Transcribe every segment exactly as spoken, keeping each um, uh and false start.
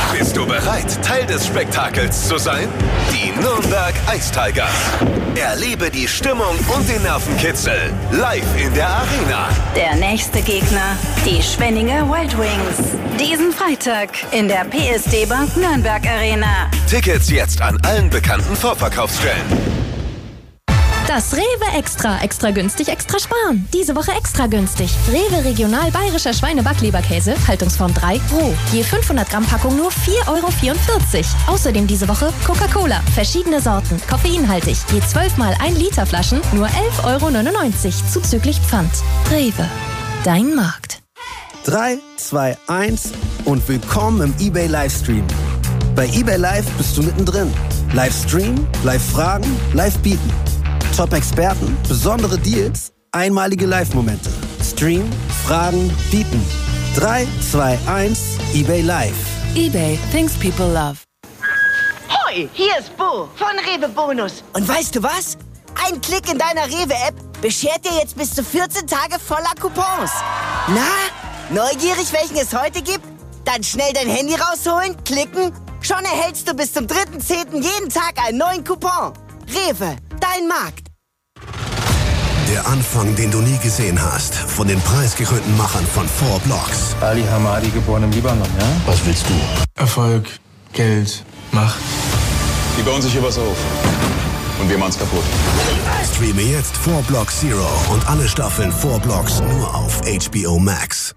Bist du bereit, Teil des Spektakels zu sein? Die Nürnberg Ice Tigers. Erlebe die Stimmung und den Nervenkitzel live in der Arena. Der nächste Gegner, die Schwenninger Wild Wings. Diesen Freitag in der P S D Bank Nürnberg Arena. Tickets jetzt an allen bekannten Vorverkaufsstellen. Das Rewe Extra. Extra günstig, extra sparen. Diese Woche extra günstig. Rewe Regional Bayerischer Schweine-Backleberkäse, Haltungsform drei, roh. Je fünfhundert Gramm Packung nur vier Euro vierundvierzig. Außerdem diese Woche Coca-Cola. Verschiedene Sorten, koffeinhaltig. Je zwölf mal ein Liter Flaschen, nur elf Euro neunundneunzig. Zuzüglich Pfand. Rewe. Dein Markt. drei, zwei, eins und willkommen im eBay Livestream. Bei eBay Live bist du mittendrin. Livestream, Live-Fragen, Live-Bieten. Top-Experten, besondere Deals, einmalige Live-Momente. Stream, Fragen, bieten. drei, zwei, eins, eBay Live. eBay, things people love. Hoi, hier ist Bo von Rewe Bonus. Und weißt du was? Ein Klick in deiner Rewe-App beschert dir jetzt bis zu vierzehn Tage voller Coupons. Na, neugierig, welchen es heute gibt? Dann schnell dein Handy rausholen, klicken. Schon erhältst du bis zum dritten zehnten jeden Tag einen neuen Coupon. Rewe, dein Markt. Der Anfang, den du nie gesehen hast, von den preisgekrönten Machern von Four Blocks. Ali Hamadi, geboren im Libanon, ja? Was willst du? Erfolg, Geld, Macht. Die bauen sich hier was auf. Und wir machen's kaputt. Streame jetzt Four Blocks Zero und alle Staffeln Four Blocks nur auf H B O Max.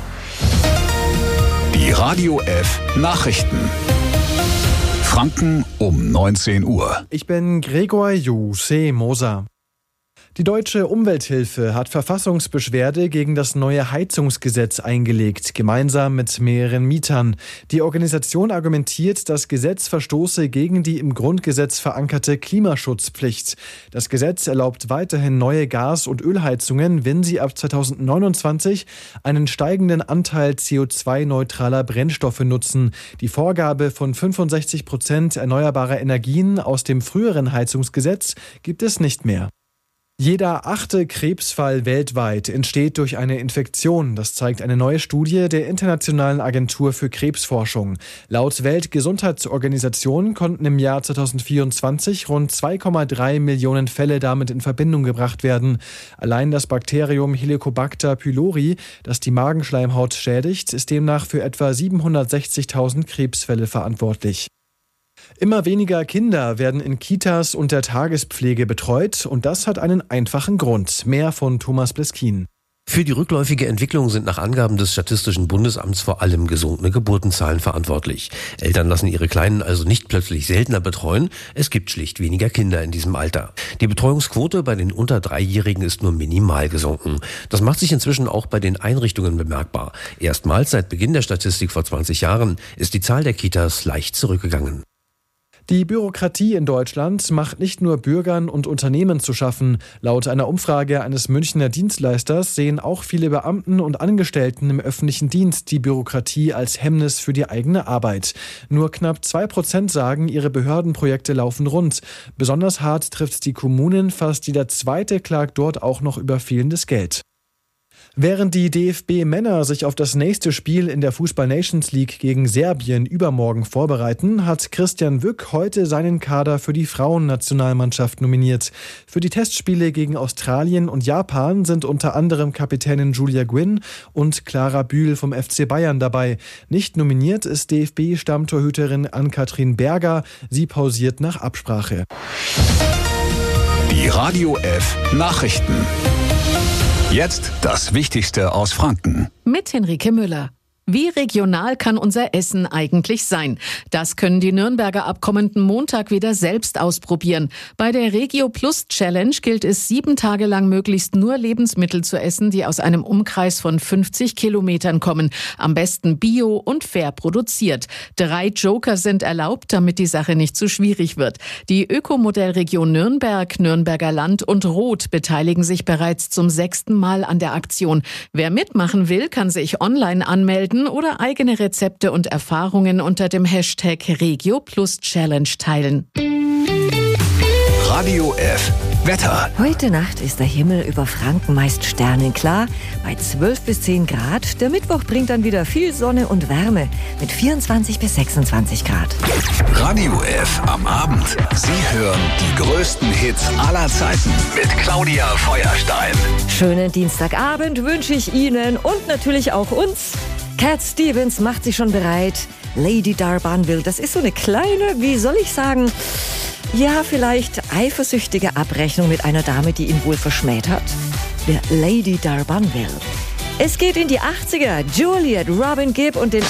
Die Radio F Nachrichten. Franken um neunzehn Uhr. Ich bin Gregor Juse Moser. Die Deutsche Umwelthilfe hat Verfassungsbeschwerde gegen das neue Heizungsgesetz eingelegt, gemeinsam mit mehreren Mietern. Die Organisation argumentiert, das Gesetz verstoße gegen die im Grundgesetz verankerte Klimaschutzpflicht. Das Gesetz erlaubt weiterhin neue Gas- und Ölheizungen, wenn sie ab zweitausendneunundzwanzig einen steigenden Anteil C O zwei neutraler Brennstoffe nutzen. Die Vorgabe von fünfundsechzig Prozent erneuerbarer Energien aus dem früheren Heizungsgesetz gibt es nicht mehr. Jeder achte Krebsfall weltweit entsteht durch eine Infektion. Das zeigt eine neue Studie der Internationalen Agentur für Krebsforschung. Laut Weltgesundheitsorganisation konnten im Jahr zweitausendvierundzwanzig rund zwei Komma drei Millionen Fälle damit in Verbindung gebracht werden. Allein das Bakterium Helicobacter pylori, das die Magenschleimhaut schädigt, ist demnach für etwa siebenhundertsechzigtausend Krebsfälle verantwortlich. Immer weniger Kinder werden in Kitas und der Tagespflege betreut und das hat einen einfachen Grund. Mehr von Thomas Bleskin. Für die rückläufige Entwicklung sind nach Angaben des Statistischen Bundesamts vor allem gesunkene Geburtenzahlen verantwortlich. Eltern lassen ihre Kleinen also nicht plötzlich seltener betreuen, es gibt schlicht weniger Kinder in diesem Alter. Die Betreuungsquote bei den unter Dreijährigen ist nur minimal gesunken. Das macht sich inzwischen auch bei den Einrichtungen bemerkbar. Erstmals seit Beginn der Statistik vor zwanzig Jahren ist die Zahl der Kitas leicht zurückgegangen. Die Bürokratie in Deutschland macht nicht nur Bürgern und Unternehmen zu schaffen. Laut einer Umfrage eines Münchner Dienstleisters sehen auch viele Beamten und Angestellten im öffentlichen Dienst die Bürokratie als Hemmnis für die eigene Arbeit. Nur knapp zwei Prozent sagen, ihre Behördenprojekte laufen rund. Besonders hart trifft es die Kommunen, fast jeder Zweite klagt dort auch noch über fehlendes Geld. Während die D F B-Männer sich auf das nächste Spiel in der Fußball-Nations League gegen Serbien übermorgen vorbereiten, hat Christian Wück heute seinen Kader für die Frauennationalmannschaft nominiert. Für die Testspiele gegen Australien und Japan sind unter anderem Kapitänin Julia Gwynn und Clara Bühl vom F C Bayern dabei. Nicht nominiert ist D F B-Stammtorhüterin Ann-Kathrin Berger. Sie pausiert nach Absprache. Die Radio F Nachrichten. Jetzt das Wichtigste aus Franken. Mit Henrike Müller. Wie regional kann unser Essen eigentlich sein? Das können die Nürnberger ab kommenden Montag wieder selbst ausprobieren. Bei der Regio Plus Challenge gilt es, sieben Tage lang möglichst nur Lebensmittel zu essen, die aus einem Umkreis von fünfzig Kilometern kommen. Am besten bio und fair produziert. Drei Joker sind erlaubt, damit die Sache nicht zu schwierig wird. Die Ökomodellregion Nürnberg, Nürnberger Land und Rot beteiligen sich bereits zum sechsten Mal an der Aktion. Wer mitmachen will, kann sich online anmelden oder eigene Rezepte und Erfahrungen unter dem Hashtag Regio Plus Challenge teilen. Radio F Wetter. Heute Nacht ist der Himmel über Franken meist sternenklar bei zwölf bis zehn Grad. Der Mittwoch bringt dann wieder viel Sonne und Wärme mit vierundzwanzig bis sechsundzwanzig Grad. Radio F am Abend. Sie hören die größten Hits aller Zeiten mit Claudia Feuerstein. Schönen Dienstagabend wünsche ich Ihnen und natürlich auch uns. Cat Stevens macht sich schon bereit. Lady D'Urbanville, das ist so eine kleine, wie soll ich sagen, ja, vielleicht eifersüchtige Abrechnung mit einer Dame, die ihn wohl verschmäht hat. Der Lady D'Urbanville. Es geht in die achtziger. Juliet, Robin Gibb und den